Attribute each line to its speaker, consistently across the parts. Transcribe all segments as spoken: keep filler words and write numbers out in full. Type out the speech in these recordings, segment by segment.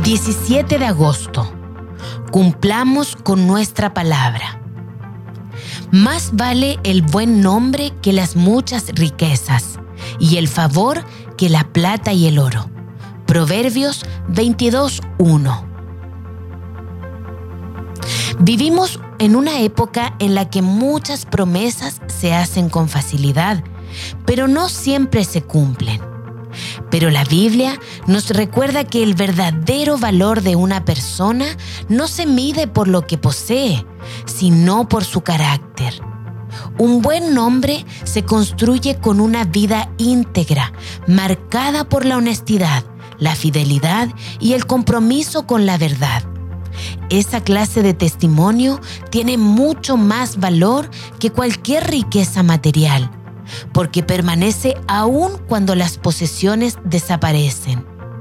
Speaker 1: diecisiete de agosto. Cumplamos con nuestra palabra. Más vale el buen nombre que las muchas riquezas, y el favor que la plata y el oro. Proverbios veintidós uno. Vivimos en una época en la que muchas promesas se hacen con facilidad, pero no siempre se cumplen. Pero la Biblia nos recuerda que el verdadero valor de una persona no se mide por lo que posee, sino por su carácter. Un buen nombre se construye con una vida íntegra, marcada por la honestidad, la fidelidad y el compromiso con la verdad. Esa clase de testimonio tiene mucho más valor que cualquier riqueza material, porque permanece aún cuando las posesiones desaparecen.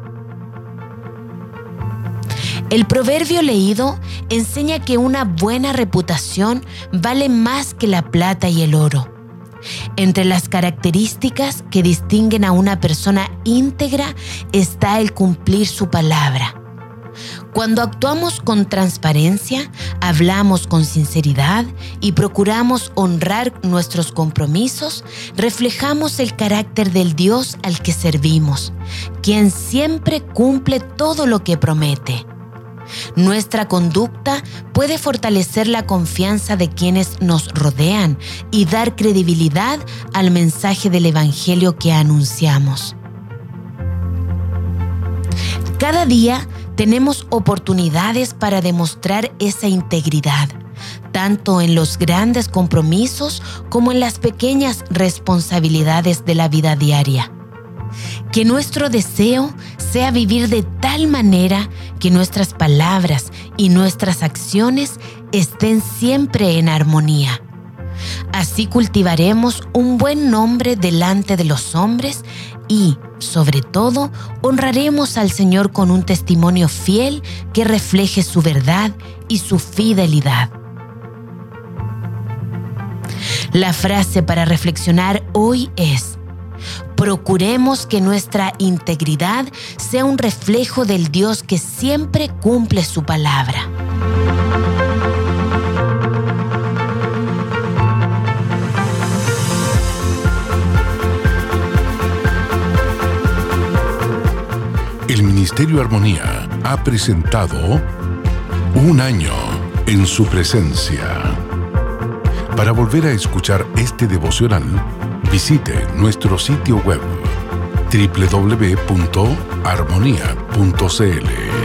Speaker 1: El proverbio leído enseña que una buena reputación vale más que la plata y el oro. Entre las características que distinguen a una persona íntegra está el cumplir su palabra. Cuando actuamos con transparencia, hablamos con sinceridad y procuramos honrar nuestros compromisos, reflejamos el carácter del Dios al que servimos, quien siempre cumple todo lo que promete. Nuestra conducta puede fortalecer la confianza de quienes nos rodean y dar credibilidad al mensaje del Evangelio que anunciamos. Cada día tenemos oportunidades para demostrar esa integridad, tanto en los grandes compromisos como en las pequeñas responsabilidades de la vida diaria. Que nuestro deseo sea vivir de tal manera que nuestras palabras y nuestras acciones estén siempre en armonía. Así cultivaremos un buen nombre delante de los hombres y, sobre todo, honraremos al Señor con un testimonio fiel que refleje su verdad y su fidelidad. La frase para reflexionar hoy es: procuremos que nuestra integridad sea un reflejo del Dios que siempre cumple su palabra.
Speaker 2: El Ministerio Armonía ha presentado Un Año en Su Presencia. Para volver a escuchar este devocional, visite nuestro sitio web doble u doble u doble u punto armonía punto c l.